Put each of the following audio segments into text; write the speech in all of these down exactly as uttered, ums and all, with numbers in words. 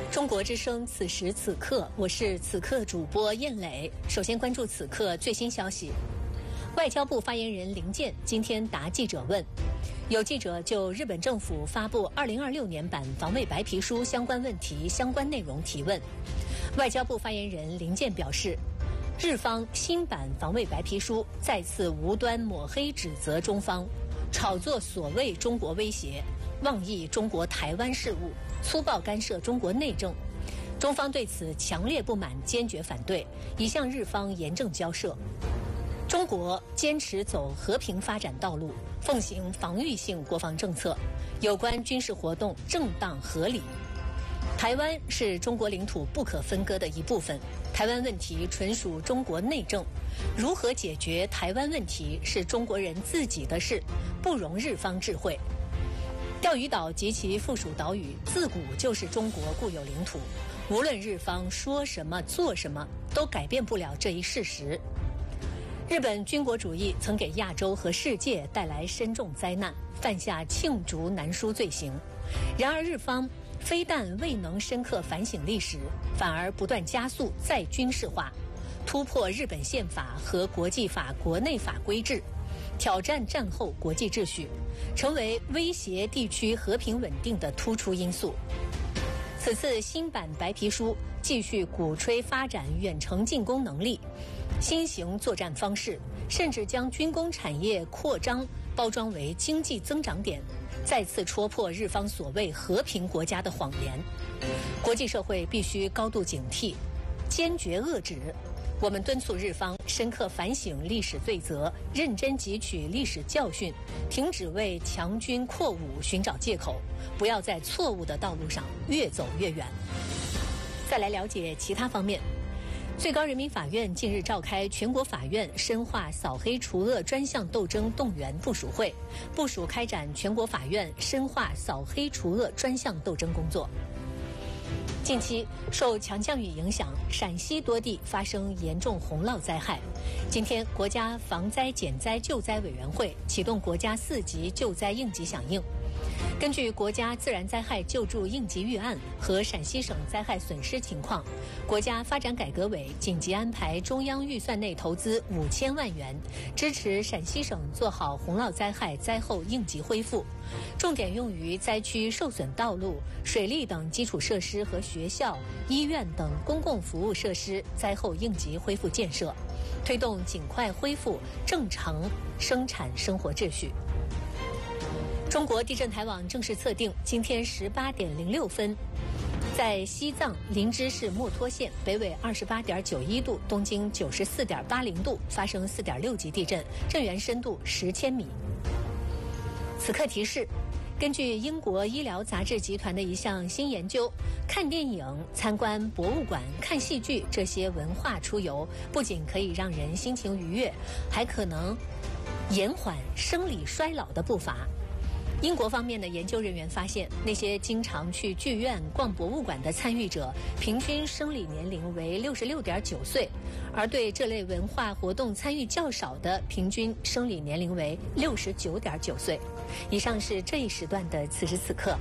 中国之声，此时此刻，我是此刻主播燕磊。首先关注此刻最新消息。外交部发言人林健今天答记者问，有记者就日本政府发布二零二六年版防卫白皮书相关问题、相关内容提问。外交部发言人林健表示，日方新版防卫白皮书再次无端抹黑指责中方，炒作所谓中国威胁，妄议中国台湾事务，粗暴干涉中国内政。中方对此强烈不满，坚决反对，已向日方严正交涉。中国坚持走和平发展道路，奉行防御性国防政策，有关军事活动正当合理。台湾是中国领土不可分割的一部分，台湾问题纯属中国内政，如何解决台湾问题是中国人自己的事，不容日方智慧。钓鱼岛及其附属岛屿自古就是中国固有领土，无论日方说什么做什么，都改变不了这一事实。日本军国主义曾给亚洲和世界带来深重灾难，犯下罄竹难书罪行。然而日方非但未能深刻反省历史，反而不断加速再军事化，突破日本宪法和国际法国内法规制，挑战战后国际秩序，成为威胁地区和平稳定的突出因素。此次新版白皮书继续鼓吹发展远程进攻能力、新型作战方式，甚至将军工产业扩张包装为经济增长点，再次戳破日方所谓和平国家的谎言。国际社会必须高度警惕，坚决遏止。我们敦促日方深刻反省历史罪责，认真汲取历史教训，停止为强军扩武寻找借口，不要在错误的道路上越走越远。再来了解其他方面。最高人民法院近日召开全国法院深化扫黑除恶专项斗争动员部署会，部署开展全国法院深化扫黑除恶专项斗争工作。近期受强降雨影响，陕西多地发生严重洪涝灾害。今天，国家防灾减灾救灾委员会启动国家四级救灾应急响应。根据国家自然灾害救助应急预案和陕西省灾害损失情况，国家发展改革委紧急安排中央预算内投资五千万元，支持陕西省做好洪涝灾害灾后应急恢复，重点用于灾区受损道路、水利等基础设施和学校、医院等公共服务设施灾后应急恢复建设，推动尽快恢复正常生产生活秩序。中国地震台网正式测定，今天十八点零六分，在西藏林芝市墨脱县北纬二十八点九一度、东经九十四点八零度发生四点六级地震，震源深度十千米。此刻提示，根据英国医疗杂志集团的一项新研究，看电影、参观博物馆、看戏剧这些文化出游，不仅可以让人心情愉悦，还可能延缓生理衰老的步伐。英国方面的研究人员发现，那些经常去剧院、逛博物馆的参与者，平均生理年龄为六十六点九岁，而对这类文化活动参与较少的，平均生理年龄为六十九点九岁。以上是这一时段的此时此刻。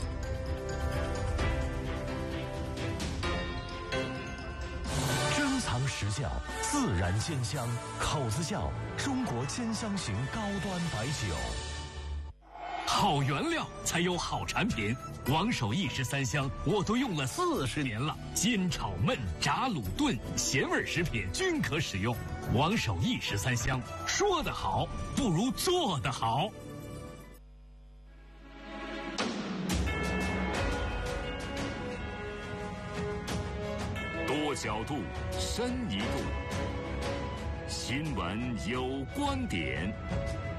珍藏实窖，自然鲜香，口子窖，中国兼香型高端白酒。 好原料才有好产品，王守义十三香我都用了四十年了，煎炒焖炸卤炖咸味食品均可使用。王守义十三香，说得好不如做得好。 多角度，深一度，新闻有观点，